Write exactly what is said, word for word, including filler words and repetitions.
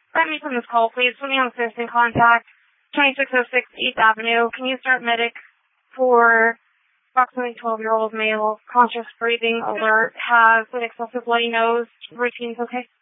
Let me from this call, please. Put me on citizen contact. twenty-six oh six eighth Avenue. Can you start medic for approximately twelve-year-old male, conscious breathing alert, has an excessive bloody nose, routine's okay?